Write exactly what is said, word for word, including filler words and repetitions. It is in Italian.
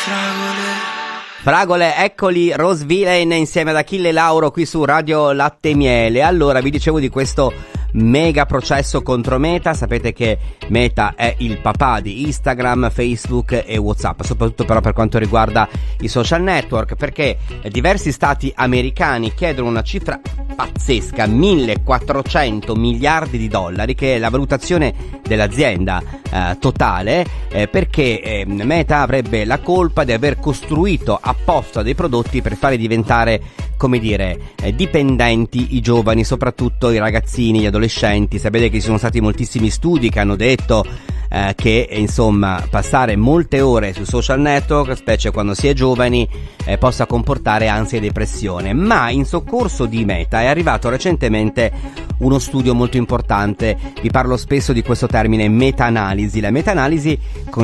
Fragole, eccoli, Rose Villain insieme ad Achille Lauro qui su Radio Latte e Miele. Allora, vi dicevo di questo mega processo contro Meta. Sapete che Meta è il papà di Instagram, Facebook e WhatsApp, soprattutto però per quanto riguarda i social network, perché diversi stati americani chiedono una cifra pazzesca, millequattrocento miliardi di dollari, che è la valutazione dell'azienda eh, totale, eh, perché eh, Meta avrebbe la colpa di aver costruito apposta dei prodotti per fare diventare, come dire, eh, dipendenti i giovani, soprattutto i ragazzini, gli adolescenti. Sapete che ci sono stati moltissimi studi che hanno detto eh, che insomma passare molte ore su social network, specie quando si è giovani, eh, possa comportare ansia e depressione. Ma in soccorso di Meta è arrivato recentemente uno studio molto importante. Vi parlo spesso di questo termine, meta-analisi. La meta-analisi